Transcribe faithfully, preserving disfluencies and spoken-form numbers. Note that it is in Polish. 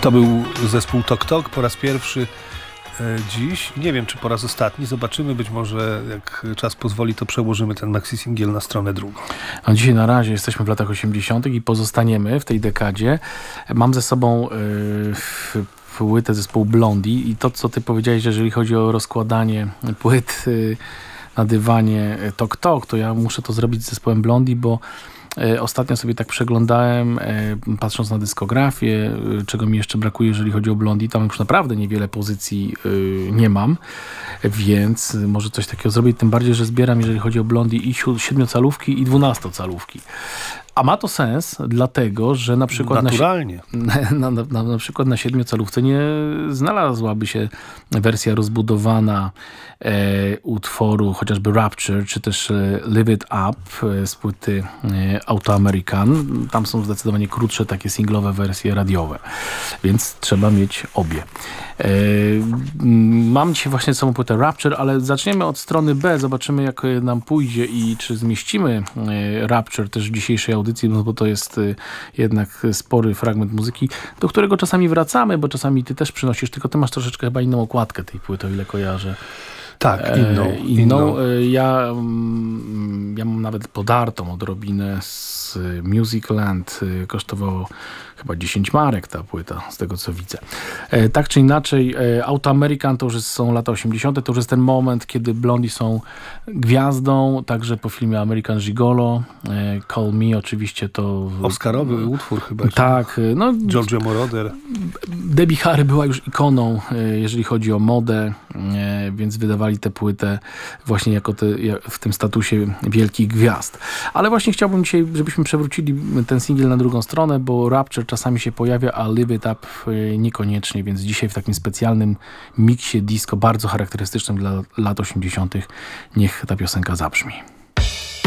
To był zespół Tok Tok po raz pierwszy e, dziś. Nie wiem, czy po raz ostatni. Zobaczymy. Być może, jak czas pozwoli, to przełożymy ten maxi singiel na stronę drugą. A dzisiaj na razie jesteśmy w latach osiemdziesiątych i pozostaniemy w tej dekadzie. Mam ze sobą yy, płytę zespołu Blondie i to, co ty powiedziałeś, jeżeli chodzi o rozkładanie płyt yy, na dywanie Tok Tok, to ja muszę to zrobić z zespołem Blondie, bo ostatnio sobie tak przeglądałem, patrząc na dyskografię, czego mi jeszcze brakuje, jeżeli chodzi o Blondie. Tam już naprawdę niewiele pozycji nie mam, więc może coś takiego zrobić. Tym bardziej, że zbieram, jeżeli chodzi o Blondie, i siedmiocalówki, i dwunastocalówki. A ma to sens, dlatego, że na przykład Naturalnie. Na, na, na, na przykład na siedmiocalówce nie znalazłaby się wersja rozbudowana e, utworu chociażby Rapture, czy też e, Live It Up e, z płyty e, Auto American. Tam są zdecydowanie krótsze takie singlowe wersje radiowe, więc trzeba mieć obie. E, mam dzisiaj właśnie samą płytę Rapture, ale zaczniemy od strony B, zobaczymy, jak nam pójdzie i czy zmieścimy e, Rapture też w dzisiejszej audycji, no bo to jest y, jednak spory fragment muzyki, do którego czasami wracamy, bo czasami ty też przynosisz, tylko ty masz troszeczkę chyba inną okładkę tej płyty, o ile kojarzę. Tak, inną. E, inną. inną. E, ja, mm, ja mam nawet podartą odrobinę z Musicland. E, kosztowało chyba dziesięć marek ta płyta, z tego co widzę. E, tak czy inaczej, e, Auto American to już jest, są lata osiemdziesiąte. To już jest ten moment, kiedy Blondie są gwiazdą, także po filmie American Gigolo. E, Call Me oczywiście to... Oscarowy e, utwór chyba. Tak. No, Giorgio Moroder. Debbie Harry była już ikoną, e, jeżeli chodzi o modę, e, więc wydawali tę płytę właśnie jako te, w tym statusie wielkich gwiazd. Ale właśnie chciałbym dzisiaj, żebyśmy przewrócili ten singiel na drugą stronę, bo Rapture czasami się pojawia, a Live It Up niekoniecznie, więc dzisiaj w takim specjalnym miksie disco, bardzo charakterystycznym dla lat osiemdziesiątych, niech ta piosenka zabrzmi.